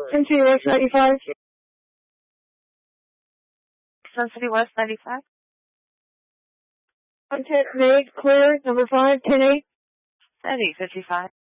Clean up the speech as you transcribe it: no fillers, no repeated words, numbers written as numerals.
Sun City West 95. Sun City West 95. 10-8, clear, number 5, 10-8. Steady, 55.